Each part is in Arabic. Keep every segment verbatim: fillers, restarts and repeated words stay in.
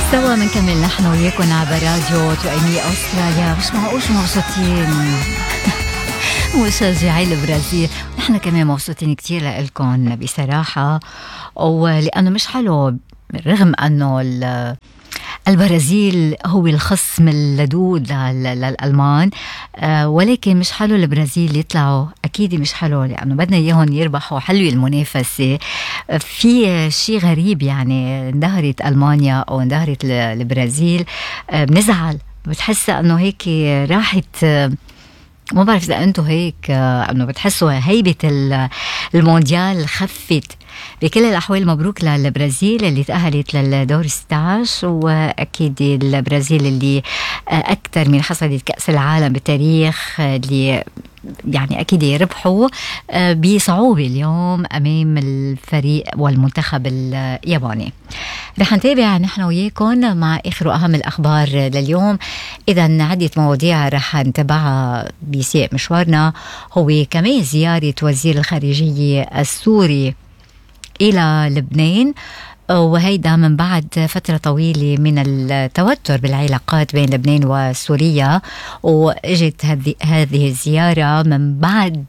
سوا منكمل نحن وياكم عبر راديو توأمية أستراليا. مش معقول شو مبسوطين مشجعي البرازيل، نحن كمان مبسوطين كتير لإلكم بصراحة، ولأنه مش حلو رغم أنه البرازيل هو الخصم اللدود للألمان، ولكن مش حلو البرازيل يطلعوا، أكيد مش حلو لأنه بدنا إياهم يربحوا. حلو المنافسة. في شيء غريب يعني اندهرت ألمانيا أو اندهرت البرازيل بنزعل، بتحس أنه هيك راحت. ما بعرف إذا أنتوا هيك أنه بتحسوا هيبة المونديال خفت. بكل الأحوال مبروك للبرازيل اللي تأهلت للدور ستة عشر، وأكيد البرازيل اللي أكثر من حصدت كأس العالم بالتاريخ، اللي يعني أكيد يربحوا بصعوبة اليوم أمام الفريق والمنتخب الياباني. رح نتابع نحن وياكم مع آخر وأهم الأخبار لليوم. إذا عدة مواضيع رح نتابعها بسياق مشوارنا، هو كمان زيارة وزير الخارجية السوري إلى لبنان، وهيدا من بعد فترة طويلة من التوتر بالعلاقات بين لبنان وسوريا. وإجت هذه الزيارة من بعد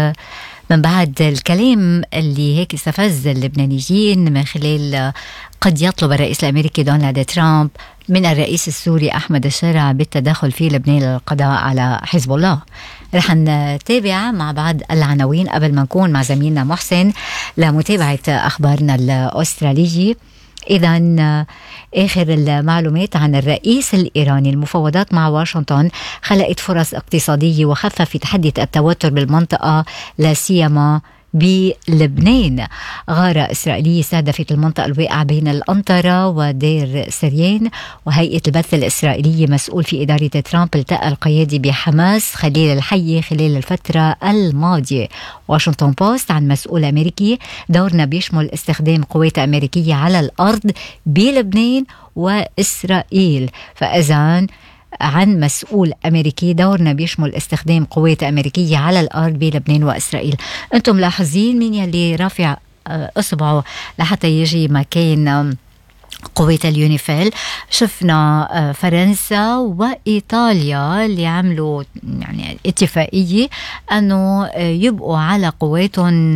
من بعد الكلام اللي هيك استفز اللبنانيين من خلال قد يطلب الرئيس الأمريكي دونالد ترامب من الرئيس السوري أحمد الشرع بالتدخل في لبنان للقضاء على حزب الله. رح نتابع مع بعض العناوين قبل ما نكون مع زميلنا محسن لمتابعة أخبارنا الأسترالية. إذا آخر المعلومات عن الرئيس الإيراني: المفاوضات مع واشنطن خلقت فرص اقتصادية وخففت حدة التوتر بالمنطقة، لا سيما بلبنان. غارة إسرائيلية استهدفت المنطقة الواقعة بين الأنطرة ودير سريان. وهيئة البث الإسرائيلية مسؤول في إدارة ترامب التقى القيادي بحماس خليل الحي خلال الفترة الماضية. واشنطن بوست عن مسؤول أمريكي: دورنا بيشمل استخدام قوات أمريكية على الأرض بلبنان وإسرائيل. فإذن عن مسؤول أمريكي: دورنا بيشمل استخدام قوات أمريكية على الأرض بلبنان وإسرائيل. أنتم ملاحظين مين يلي رافع أصبعه لحتى يجي مكان قوات اليونيفيل؟ شفنا فرنسا وإيطاليا اللي عملوا يعني اتفاقية أنه يبقوا على قواتهم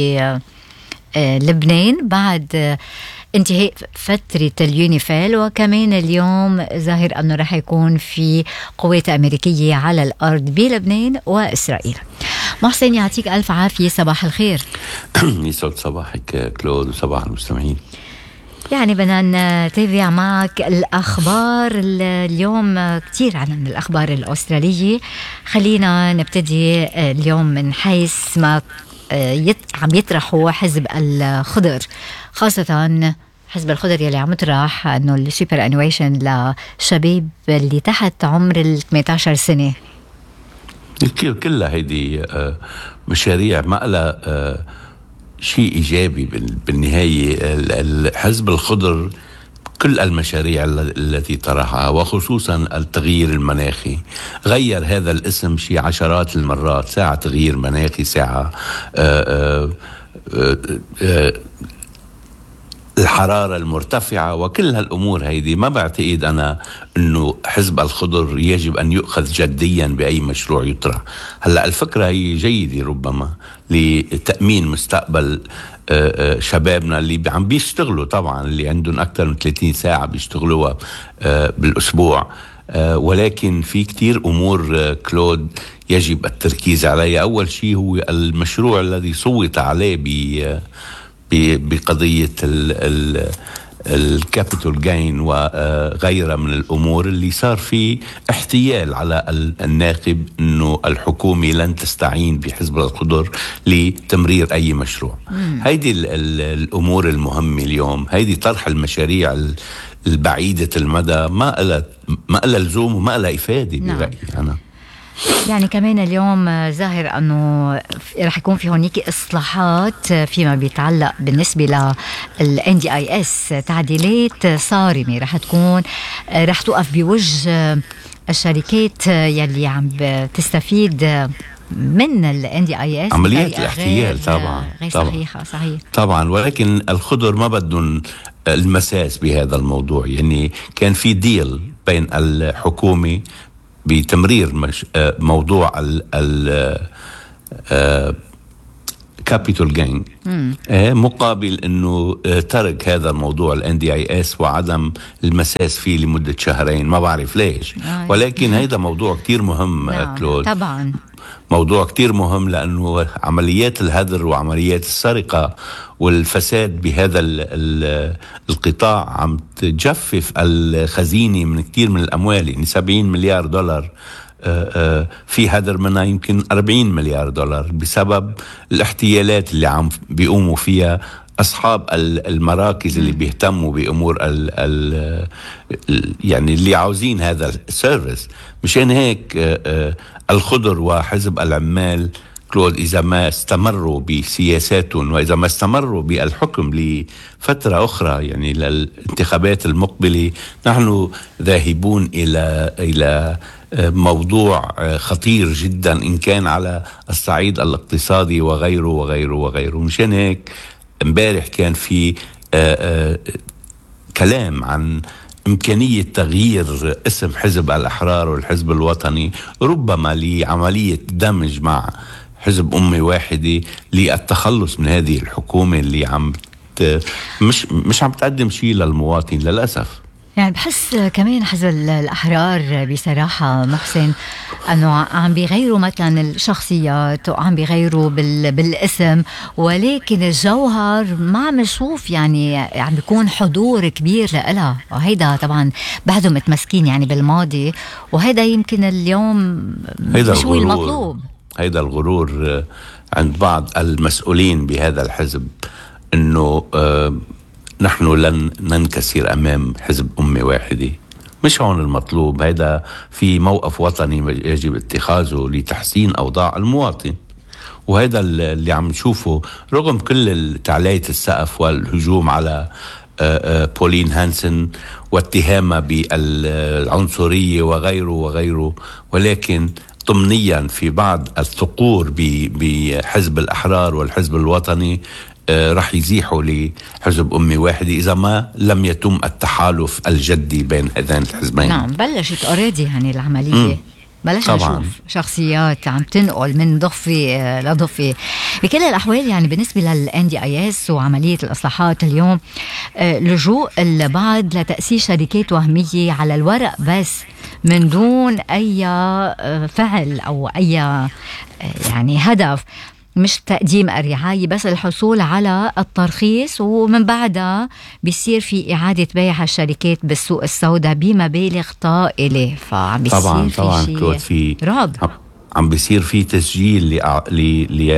بلبنان بعد انتهاء فترة اليونيفيل. وكمان اليوم ظاهر أنه رح يكون في قوات أمريكية على الأرض بلبنان وإسرائيل. محسن يعطيك ألف عافية، صباح الخير. يسعد صباحك كلود وصباح المستمعين. يعني بدنا نتابع معك الأخبار اليوم، كتير عن الأخبار الأسترالية. خلينا نبتدي اليوم من حيث ما عم يطرحوا حزب الخضر، خاصة حزب الخضر يلي عم يطرح انه السوبر انويشن لشباب اللي تحت عمر ال ثمانية عشر سنة. كلها هيدي مشاريع ما لها شيء ايجابي بالنهاية. الحزب الخضر كل المشاريع التي طرحها وخصوصا التغيير المناخي، غير هذا الاسم شيء عشرات المرات، ساعة تغيير مناخي، ساعة آآ آآ آآ الحرارة المرتفعة، وكل هالأمور هيدي. ما بعتقد أنا أنه حزب الخضر يجب أن يؤخذ جديا بأي مشروع يطرح. هلأ الفكرة هي جيدة ربما لتأمين مستقبل شبابنا اللي عم بيشتغلوا، طبعا اللي عندهم أكثر من ثلاثين ساعة بيشتغلوها بالأسبوع، ولكن في كتير أمور كلود يجب التركيز عليها. أول شيء هو المشروع الذي صوت عليه بقضية الكابيتال جاين وغيرها من الأمور، اللي صار في احتيال على الناخب أنه الحكومة لن تستعين بحزب الخضر لتمرير أي مشروع. مم. هيدي الأمور المهمة اليوم، هيدي طرح المشاريع البعيدة المدى ما لها ما لها لزوم وما لها إفادة. نعم. برأيي أنا يعني كمان اليوم ظاهر أنه رح يكون في هونيك إصلاحات فيما بيتعلق بالنسبة لل إن دي آي إس، تعديلات صارمة رح تكون رح توقف بوجه الشركات يلي عم تستفيد من ال إن دي آي إس، عمليات الاحتيال. طبعا غير طبعا صحيحة صحيح طبعا، ولكن الخضر ما بدهم المساس بهذا الموضوع. يعني كان في ديل بين الحكومة بتمرير مش موضوع ال ال كابيتول جانج مقابل انه ترك هذا الموضوع ال إن دي آي إس وعدم المساس فيه لمدة شهرين. ما بعرف ليش، ولكن هذا موضوع كتير مهم. نعم. كلود، طبعا موضوع كتير مهم، لأنه عمليات الهدر وعمليات السرقة والفساد بهذا ال ال القطاع عم تجفف الخزينة من كتير من الأموال. يعني سبعين مليار دولار في هدر منها يمكن أربعين مليار دولار بسبب الاحتيالات اللي عم بيقوموا فيها أصحاب المراكز اللي بيهتموا بأمور ال ال يعني اللي عاوزين هذا السيرفيس. مشان هيك الخضر وحزب العمال كلود إذا ما استمروا بسياساتهم وإذا ما استمروا بالحكم لفترة أخرى، يعني للانتخابات المقبلة، نحن ذاهبون إلى إلى موضوع خطير جدا إن كان على الصعيد الاقتصادي وغيره وغيره وغيره. مشان هيك امبارح كان في آآ آآ كلام عن إمكانية تغيير اسم حزب الأحرار والحزب الوطني، ربما لعملية دمج مع حزب أمة واحدة للتخلص من هذه الحكومة اللي عم مش مش عم تقدم شيء للمواطن للأسف. يعني بحس كمان حزب الأحرار بصراحة محسن أنه عم بيغيروا مثلا الشخصيات وعم بيغيروا بال... بالاسم، ولكن الجوهر ما عم نشوف يعني عم بيكون حضور كبير لها. وهيدا طبعا بعده متمسكين يعني بالماضي، وهيدا يمكن اليوم مش هو المطلوب. هيدا الغرور عند بعض المسؤولين بهذا الحزب أنه آه نحن لن ننكسر أمام حزب أمة واحدة. مش هون المطلوب. هذا في موقف وطني يجب اتخاذه لتحسين أوضاع المواطن، وهذا اللي عم نشوفه رغم كل تعلية السقف والهجوم على بولين هانسن واتهامها بالعنصرية وغيره وغيره. ولكن ضمنيا في بعض الثقور بحزب الأحرار والحزب الوطني رح يزيحوا لحزب أمي واحدة إذا ما لم يتم التحالف الجدي بين هذين الحزبين. نعم، بلشت أوريدي يعني العملية. بلش نشوف شخصيات عم تنقل من ضفة لضفة. بكل الأحوال يعني بالنسبة لل إن دي آي إس وعملية الإصلاحات اليوم، لجوء البعض لتأسيس شركات وهمية على الورق بس من دون أي فعل أو أي يعني هدف، مش تقديم الرعاية بس الحصول على الترخيص، ومن بعدها بيصير في إعادة بيع الشركات بالسوق السوداء بمبالغ طائلة. فعم بيصير طبعا في طبعا شيء في رعب. عم بيصير في تسجيل ل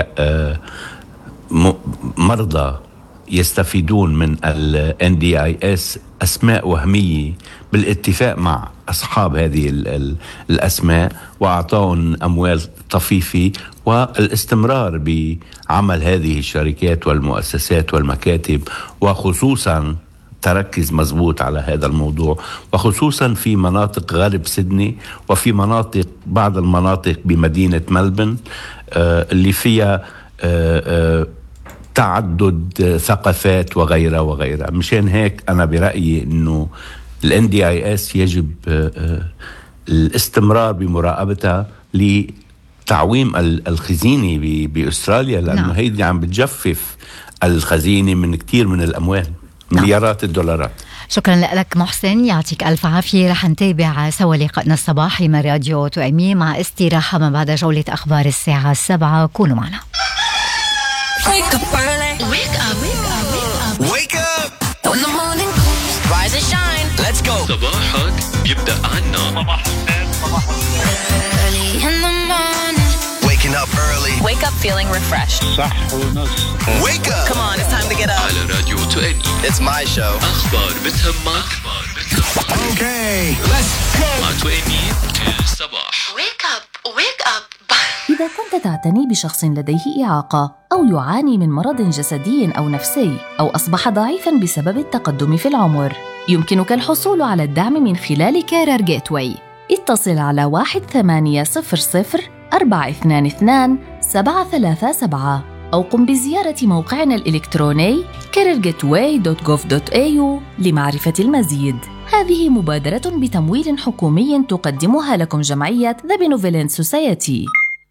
مرضى يستفيدون من ال إن دي آي إس أسماء وهمية بالاتفاق مع أصحاب هذه ال الأسماء، وأعطاهم أموال طفيفة، والاستمرار بعمل هذه الشركات والمؤسسات والمكاتب، وخصوصا تركز مزبوط على هذا الموضوع، وخصوصا في مناطق غرب سيدني وفي مناطق بعض المناطق بمدينة ملبن آه اللي فيها آه آه تعدد ثقافات وغيرها وغيرها. مشان هيك أنا برأيي أنه ال إن دي آي إس يجب آه آه الاستمرار بمراقبتها لتعويم الخزينة بأستراليا، لأنه نعم. هيدي عم بتجفف الخزينة من كتير من الأموال، مليارات نعم. الدولارات. شكرا لك محسن، يعطيك ألف عافية. رح نتابع سوا لقائنا الصباحي من راديو تو إم إي مع استراحة من بعد جولة أخبار الساعة السابعة. كونوا معنا. Wake up early. Wake up. Wake up. Wake up. Wake up. When the morning comes, rise and shine. Let's go. صباحك يبدأ عنا. صباح الخير. صباح الخير. Early in the morning. Waking up early. Wake up feeling refreshed. صح ونص. Wake up. Come on, it's time to get up. على راديو تو إم إي. It's my show. أخبار بتهمك. أخبار بتهمك. Okay, let's go. مع تو إم إي كل الصباح. Wake up. Wake up. إذا كنت تعتني بشخص لديه إعاقة أو يعاني من مرض جسدي أو نفسي أو أصبح ضعيفاً بسبب التقدم في العمر، يمكنك الحصول على الدعم من خلال كارير جيتواي. اتصل على واحد ثمانية صفر صفر أربعة اثنان اثنان سبعة ثلاثة سبعة أو قم بزيارة موقعنا الإلكتروني كارير جيت واي دوت جوف دوت إيه يو لمعرفة المزيد. هذه مبادرة بتمويل حكومي تقدمها لكم جمعية The Benevolent Society.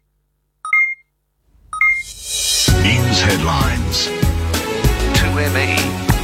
News headlines. two M A.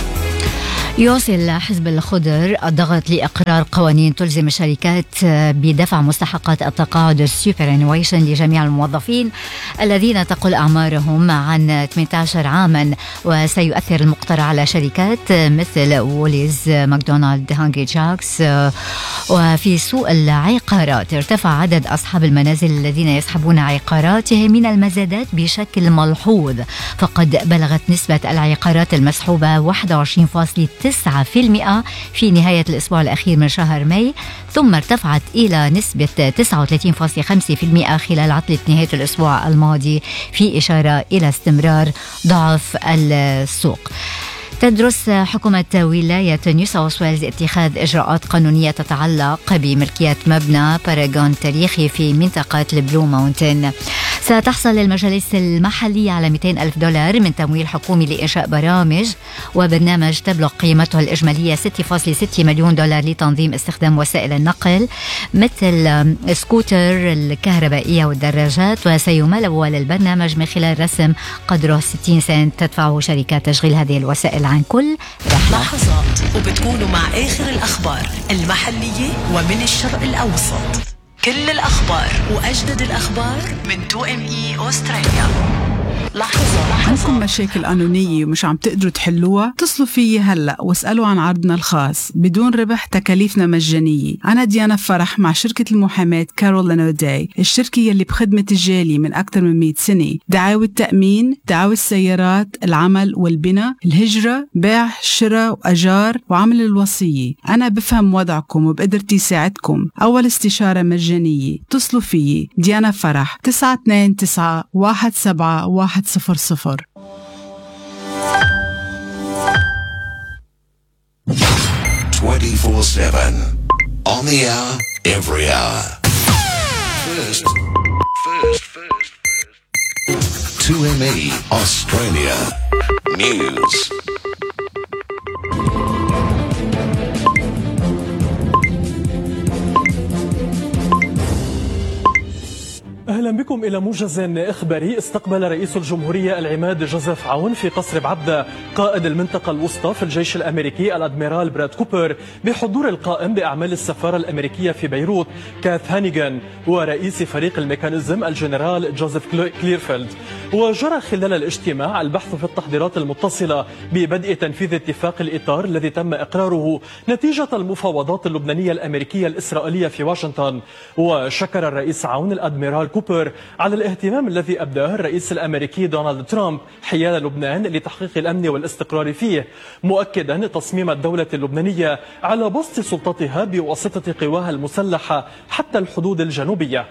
يواصل حزب الخضر الضغط لإقرار قوانين تلزم الشركات بدفع مستحقات التقاعد السوبرانويشن لجميع الموظفين الذين تقل أعمارهم عن ثمانية عشر عاما، وسيؤثر المقترح على شركات مثل ووليز، ماكدونالد، هانجري جاكس. وفي سوق العقارات ارتفع عدد أصحاب المنازل الذين يسحبون عقاراتهم من المزادات بشكل ملحوظ، فقد بلغت نسبة العقارات المسحوبة واحد وعشرين فاصلة تسعة بالمئة في نهاية الأسبوع الأخير من شهر ماي، ثم ارتفعت إلى نسبة تسعة وثلاثين فاصلة خمسة بالمئة خلال عطلة نهاية الأسبوع الماضي، في إشارة إلى استمرار ضعف السوق. تدرس حكومة ولاية نيو ساوث ويلز اتخاذ إجراءات قانونية تتعلق بملكية مبنى باراغون تاريخي في منطقة البلو ماونتن. ستحصل المجالس المحلية على مئتين ألف دولار من تمويل حكومي لإنشاء برامج وبرنامج تبلغ قيمته الإجمالية ستة فاصلة ستة مليون دولار لتنظيم استخدام وسائل النقل مثل سكوتر الكهربائية والدراجات، وسيمول البرنامج من خلال رسم قدره ستين سنت تدفعه شركات تشغيل هذه الوسائل عن كل رحلة. لحظات وبتكونوا مع آخر الأخبار المحلية ومن الشرق الأوسط. كل الأخبار وأجدد الأخبار من تو إم إي أستراليا. لحظة. عندكم مشاكل قانونية ومش عم تقدروا تحلوها؟ اتصلوا فيي هلأ واسألوا عن عرضنا الخاص بدون ربح، تكاليفنا مجانية. أنا ديانا فرح مع شركة المحاماة كارول لانوداي، الشركة يلي بخدمة الجالي من أكثر من مئة سنة. دعاوى التأمين، دعاوى السيارات، العمل والبناء، الهجرة، بيع، شراء وأجار، وعمل الوصية. أنا بفهم وضعكم وبقدرتي ساعدكم. أول استشارة مجانية. اتصلوا فيي ديانا فرح تسعة اثنين تسعة واحد سبعة واحد صفر صفر. twenty-four seven on the hour, every hour. First, first, first, first. two M A Australia News. أهلا بكم إلى موجز إخباري. استقبل رئيس الجمهورية العماد جوزيف عون في قصر بعبدة قائد المنطقة الوسطى في الجيش الأمريكي الأدميرال براد كوبر بحضور القائم بأعمال السفارة الأمريكية في بيروت كاث هانيغان ورئيس فريق الميكانيزم الجنرال جوزيف كليرفيلد. وجرى خلال الاجتماع البحث في التحضيرات المتصلة ببدء تنفيذ اتفاق الإطار الذي تم إقراره نتيجة المفاوضات اللبنانية الأمريكية الإسرائيلية في واشنطن. وشكر الرئيس عون الأدميرال كوبر على الاهتمام الذي أبداه الرئيس الأمريكي دونالد ترامب حيال لبنان لتحقيق الأمن والاستقرار فيه، مؤكدا تصميم الدولة اللبنانية على بسط سلطتها بواسطة قواها المسلحة حتى الحدود الجنوبية.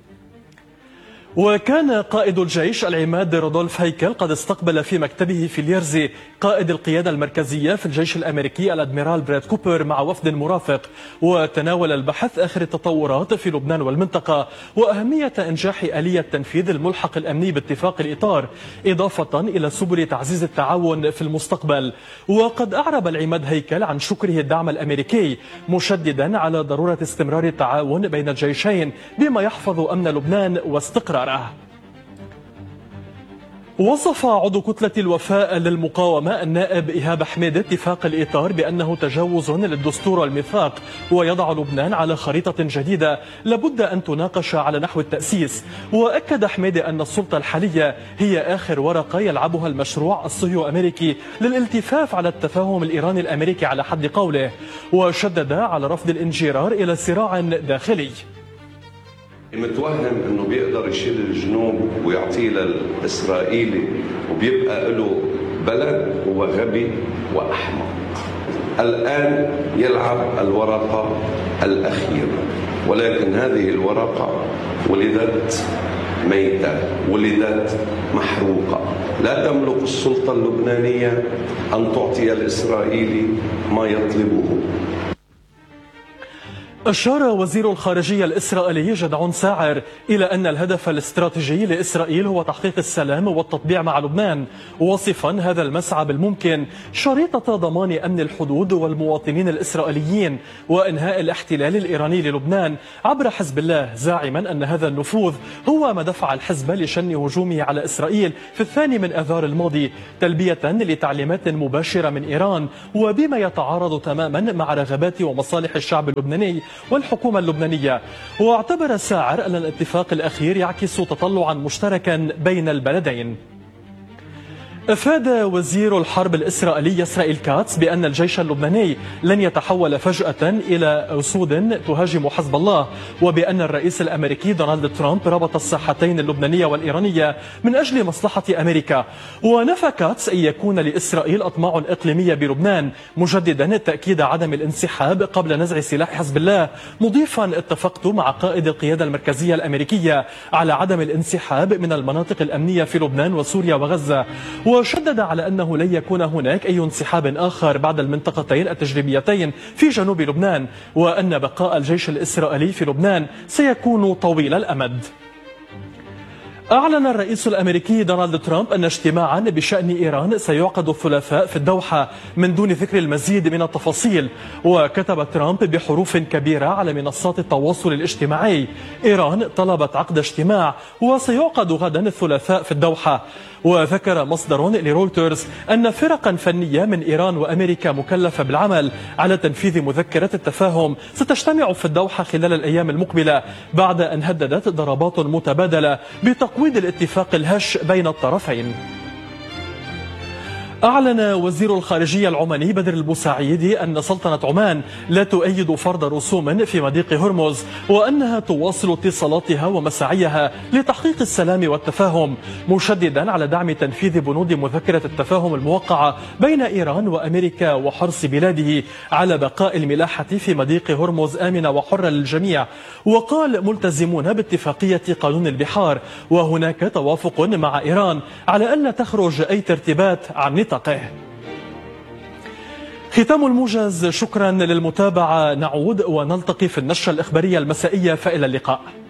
وكان قائد الجيش العماد رودولف هيكل قد استقبل في مكتبه في اليرزي قائد القيادة المركزية في الجيش الأمريكي الأدميرال براد كوبر مع وفد مرافق، وتناول البحث آخر التطورات في لبنان والمنطقة وأهمية إنجاح آلية تنفيذ الملحق الأمني باتفاق الإطار، إضافة إلى سبل تعزيز التعاون في المستقبل. وقد أعرب العماد هيكل عن شكره الدعم الأمريكي، مشددا على ضرورة استمرار التعاون بين الجيشين بما يحفظ أمن لبنان واستقراره. وصف عضو كتلة الوفاء للمقاومة النائب إيهاب حميد اتفاق الإطار بأنه تجاوز للدستور والميثاق، ويضع لبنان على خريطة جديدة لابد أن تناقش على نحو التأسيس. وأكد حميد أن السلطة الحالية هي آخر ورقة يلعبها المشروع الصهيو أمريكي للالتفاف على التفاهم الإيراني الأمريكي على حد قوله، وشدد على رفض الانجرار إلى صراع داخلي. متوهم انه بيقدر يشيل الجنوب ويعطيه للاسرائيلي وبيبقى له بلد، هو غبي واحمق. الان يلعب الورقه الاخيره، ولكن هذه الورقه ولدت ميته، ولدت محروقه. لا تملك السلطه اللبنانيه ان تعطي الاسرائيلي ما يطلبه. أشار وزير الخارجية الإسرائيلي جدعون ساعر إلى أن الهدف الاستراتيجي لإسرائيل هو تحقيق السلام والتطبيع مع لبنان، واصفا هذا المسعى بالممكن شريطة ضمان أمن الحدود والمواطنين الإسرائيليين وإنهاء الاحتلال الإيراني للبنان عبر حزب الله، زاعما أن هذا النفوذ هو ما دفع الحزب لشن هجومه على إسرائيل في الثاني من آذار الماضي تلبية لتعليمات مباشرة من إيران، وبما يتعارض تماما مع رغبات ومصالح الشعب اللبناني والحكومة اللبنانية. واعتبر ساعر أن الاتفاق الأخير يعكس تطلعا مشتركا بين البلدين. أفاد وزير الحرب الإسرائيلي إسرائيل كاتس بأن الجيش اللبناني لن يتحول فجأة إلى أسود تهاجم حزب الله، وبأن الرئيس الأمريكي دونالد ترامب ربط الساحتين اللبنانية والإيرانية من أجل مصلحة أمريكا. ونفى كاتس أن يكون لإسرائيل أطماع إقليمية بلبنان، مجددا تأكيد عدم الانسحاب قبل نزع سلاح حزب الله، مضيفا اتفقت مع قائد القيادة المركزية الأمريكية على عدم الانسحاب من المناطق الأمنية في لبنان وسوريا وغزة. وشدد على أنه لن يكون هناك أي انسحاب آخر بعد المنطقتين التجريبيتين في جنوب لبنان، وأن بقاء الجيش الإسرائيلي في لبنان سيكون طويل الأمد. أعلن الرئيس الأمريكي دونالد ترامب أن اجتماعا بشأن إيران سيعقد الثلاثاء في الدوحة من دون ذكر المزيد من التفاصيل. وكتب ترامب بحروف كبيرة على منصات التواصل الاجتماعي: إيران طلبت عقد اجتماع وسيعقد غدا الثلاثاء في الدوحة. وذكر مصدر لرويترز أن فرقا فنية من إيران وأمريكا مكلفة بالعمل على تنفيذ مذكرة التفاهم ستجتمع في الدوحة خلال الأيام المقبلة، بعد أن هددت ضربات متبادلة بتقويض الاتفاق الهش بين الطرفين. أعلن وزير الخارجية العماني بدر البوسعيدي أن سلطنة عمان لا تؤيد فرض رسوم في مضيق هرمز، وأنها تواصل اتصالاتها ومساعيها لتحقيق السلام والتفاهم، مشددا على دعم تنفيذ بنود مذكرة التفاهم الموقعة بين إيران وأمريكا وحرص بلاده على بقاء الملاحة في مضيق هرمز آمنة وحرة للجميع. وقال: ملتزمون باتفاقية قانون البحار، وهناك توافق مع إيران على ألا تخرج أي ترتيبات عن نطاقه. ختام الموجز، شكرا للمتابعة، نعود ونلتقي في النشرة الإخبارية المسائية، فإلى اللقاء.